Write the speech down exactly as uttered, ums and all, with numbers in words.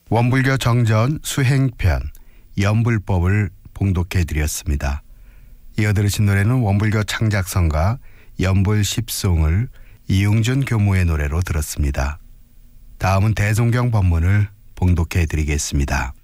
원불교 정전 수행편 연불법을 봉독해 드렸습니다. 이어 들으신 노래는 원불교 창작성가 연불 십송을 이용준 교무의 노래로 들었습니다. 다음은 대종경 법문을 봉독해 드리겠습니다.